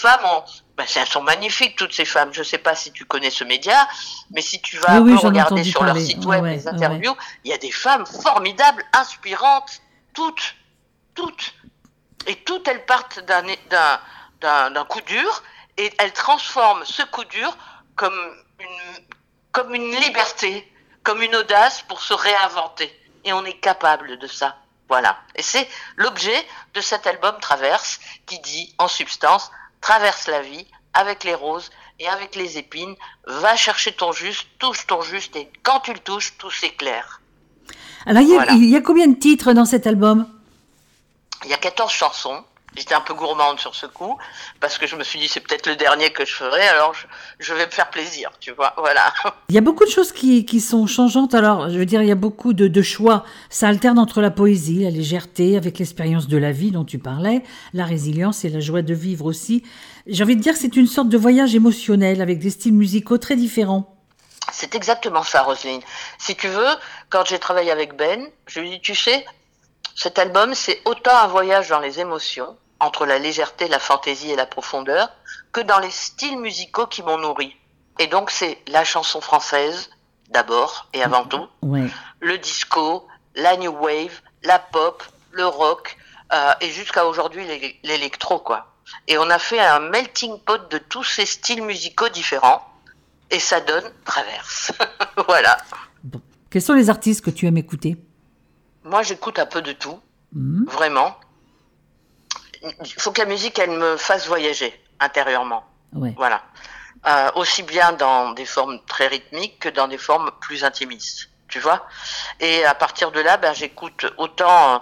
femmes elles sont magnifiques, toutes ces femmes. Je ne sais pas si tu connais ce média, mais si tu vas un peu regarder sur leur site web les interviews, il y a des femmes formidables, inspirantes, toutes. Et toutes, elles partent d'un coup dur, et elles transforment ce coup dur comme une liberté, comme une audace pour se réinventer. Et on est capable de ça. Voilà. Et c'est l'objet de cet album Traverse, qui dit, en substance, traverse la vie avec les roses et avec les épines, va chercher ton juste, touche ton juste, et quand tu le touches, tout s'éclaire. Alors, il y a combien de titres dans cet album ? Il y a 14 chansons. J'étais un peu gourmande sur ce coup, parce que je me suis dit, c'est peut-être le dernier que je ferai, alors je vais me faire plaisir, tu vois, voilà. Il y a beaucoup de choses qui sont changeantes, alors, je veux dire, il y a beaucoup de choix. Ça alterne entre la poésie, la légèreté, avec l'expérience de la vie dont tu parlais, la résilience et la joie de vivre aussi. J'ai envie de dire que c'est une sorte de voyage émotionnel, avec des styles musicaux très différents. C'est exactement ça, Roselyne. Si tu veux, quand j'ai travaillé avec Ben, je lui ai dit, tu sais, cet album, c'est autant un voyage dans les émotions, entre la légèreté, la fantaisie et la profondeur, que dans les styles musicaux qui m'ont nourri. Et donc, c'est la chanson française, d'abord et avant tout, le disco, la new wave, la pop, le rock, et jusqu'à aujourd'hui, l'électro, quoi. Et on a fait un melting pot de tous ces styles musicaux différents, et ça donne Traverse. Voilà. Bon. Quels sont les artistes que tu aimes écouter ? Moi, j'écoute un peu de tout, vraiment. Il faut que la musique, elle me fasse voyager intérieurement. Ouais. Voilà. Aussi bien dans des formes très rythmiques que dans des formes plus intimistes, tu vois. Et à partir de là, j'écoute autant...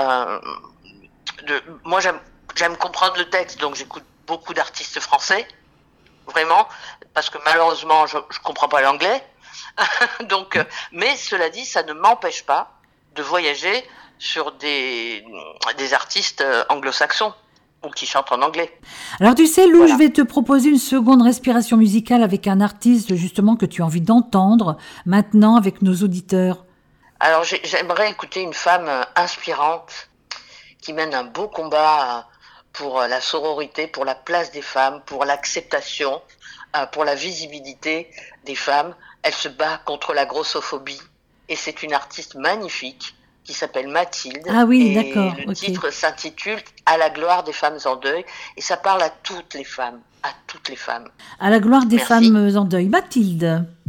moi, j'aime comprendre le texte, donc j'écoute beaucoup d'artistes français, vraiment, parce que malheureusement, je comprends pas l'anglais. Donc, mais cela dit, ça ne m'empêche pas de voyager sur des artistes anglo-saxons ou qui chantent en anglais. Alors tu sais, Lou, je vais te proposer une seconde respiration musicale avec un artiste justement que tu as envie d'entendre maintenant avec nos auditeurs. Alors j'aimerais écouter une femme inspirante qui mène un beau combat pour la sororité, pour la place des femmes, pour l'acceptation, pour la visibilité des femmes. Elle se bat contre la grossophobie et c'est une artiste magnifique qui s'appelle Mathilde. Ah oui, et d'accord. Le titre s'intitule « À la gloire des femmes en deuil » et ça parle à toutes les femmes, à toutes les femmes. À la gloire des femmes en deuil. Mathilde.